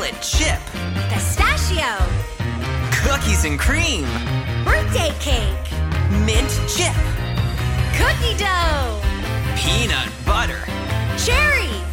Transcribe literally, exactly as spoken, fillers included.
Chocolate chip. Pistachio. Cookies and cream. Birthday cake. Mint chip. Cookie dough. Peanut butter. Cherry.